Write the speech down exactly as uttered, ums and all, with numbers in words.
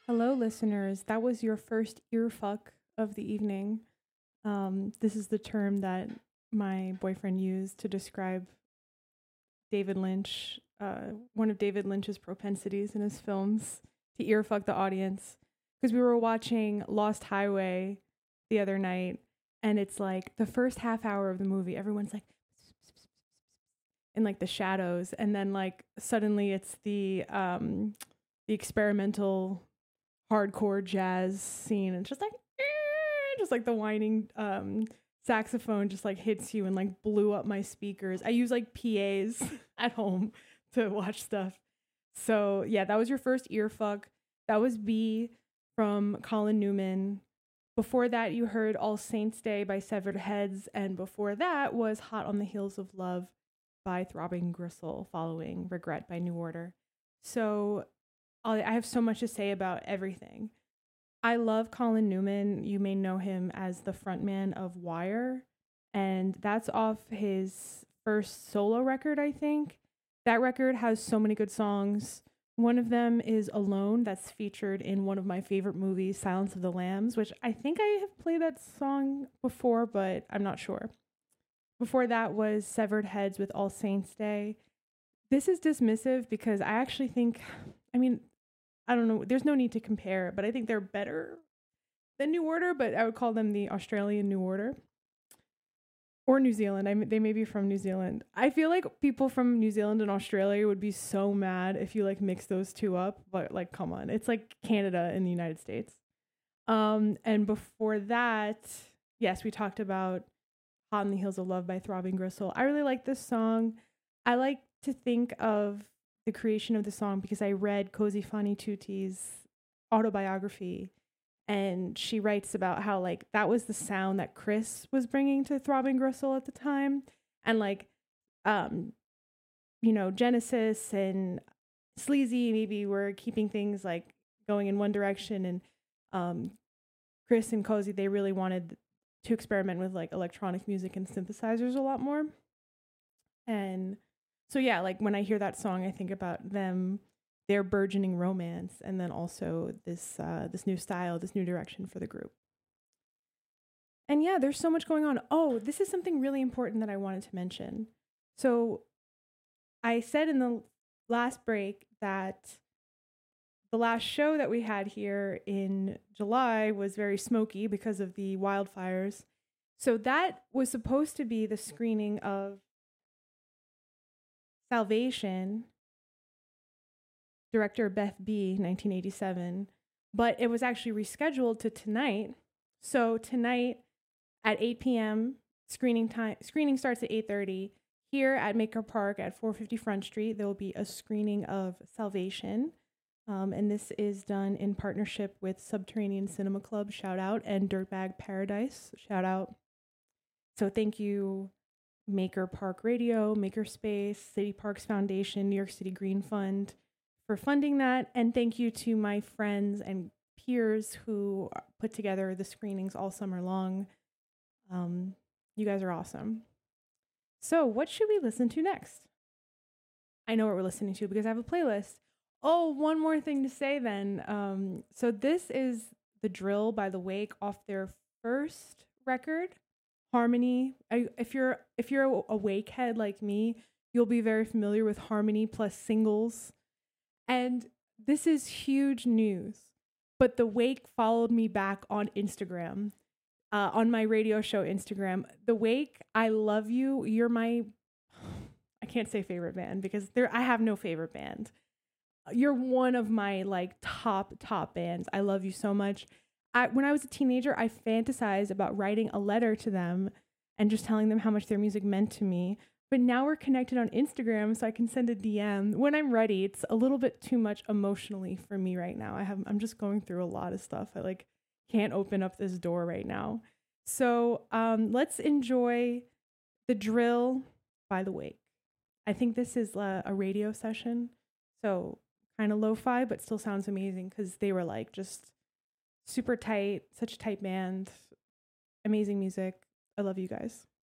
Hello, listeners. That was your first earfuck of the evening. Um, this is the term that my boyfriend used to describe David Lynch, uh, one of David Lynch's propensities in his films, to earfuck the audience. Because we were watching Lost Highway the other night, and it's like the first half hour of the movie, everyone's like in like the shadows, and then like suddenly it's the um, the experimental hardcore jazz scene, and it's just like just like the whining um saxophone just like hits you and like blew up my speakers. I use like P As at home to watch stuff. So yeah, that was your first ear fuck. That was B from Colin Newman. Before that, you heard All Saints Day by Severed Heads, and before that was Hot on the Heels of Love by Throbbing Gristle, following Regret by New Order. So I have so much to say about everything. I love Colin Newman. You may know him as the frontman of Wire, and that's off his first solo record, I think. That record has so many good songs. One of them is Alone, that's featured in one of my favorite movies, Silence of the Lambs, which I think I have played that song before, but I'm not sure. Before that was Severed Heads with All Saints Day. This is dismissive because I actually think, I mean, I don't know. There's no need to compare, but I think they're better than New Order, but I would call them the Australian New Order or New Zealand. I mean, they may be from New Zealand. I feel like people from New Zealand and Australia would be so mad if you like mix those two up, but like, come on. It's like Canada and the United States. Um, and before that, yes, we talked about Hot on the Heels of Love by Throbbing Gristle. I really like this song. I like to think of the creation of the song because I read Cozy Fani Tuti's autobiography, and she writes about how like that was the sound that Chris was bringing to Throbbing Gristle at the time, and like um you know, Genesis and Sleazy maybe were keeping things like going in one direction, and um Chris and Cozy, they really wanted to experiment with like electronic music and synthesizers a lot more. And so yeah, like when I hear that song, I think about them, their burgeoning romance, and then also this uh, this new style, this new direction for the group. And yeah, there's so much going on. Oh, this is something really important that I wanted to mention. So I said in the last break that the last show that we had here in July was very smoky because of the wildfires. So that was supposed to be the screening of Salvation, director Beth B, nineteen eighty-seven, but it was actually rescheduled to tonight. So tonight at eight p.m. screening time screening starts at eight thirty. Here at Maker Park at four fifty Front Street, there will be a screening of Salvation. Um, and this is done in partnership with Subterranean Cinema Club, shout out, and Dirtbag Paradise, shout out. So thank you, Maker Park Radio, Makerspace, City Parks Foundation, New York City Green Fund for funding that. And thank you to my friends and peers who put together the screenings all summer long. Um, you guys are awesome. So what should we listen to next? I know what we're listening to because I have a playlist. Oh, one more thing to say then. Um, so this is The Drill by The Wake off their first record, Harmony. I, if you're if you're a Wake head like me, you'll be very familiar with Harmony plus singles. And this is huge news. But The Wake followed me back on Instagram, uh, on my radio show Instagram. The Wake, I love you. You're my, I can't say favorite band because there I have no favorite band. You're one of my like top, top bands. I love you so much. I, when I was a teenager, I fantasized about writing a letter to them and just telling them how much their music meant to me. But now we're connected on Instagram, so I can send a D M when I'm ready. It's a little bit too much emotionally for me right now. I have, I'm just going through a lot of stuff. I like can't open up this door right now. So um, let's enjoy The Drill by The Wake. I think this is a, a radio session, so kind of lo-fi, but still sounds amazing because they were like just super tight, such a tight band, amazing music. I love you guys.